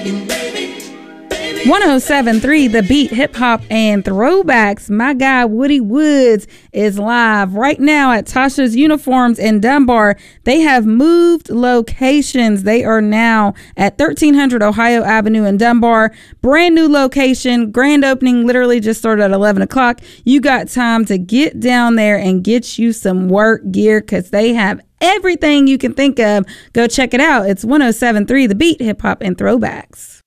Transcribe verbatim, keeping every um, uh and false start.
one oh seven point three The Beat, hip hop and throwbacks. My guy Woody Woods is live right now at Tasha's Uniforms in Dunbar. They have moved locations. They are now at thirteen hundred Ohio Avenue in Dunbar. Brand new location. Grand opening literally just started at eleven o'clock. You got time to get down there and get you some work gear because they have everything you can think of. Go check it out. It's one oh seven point three The Beat, hip hop and throwbacks.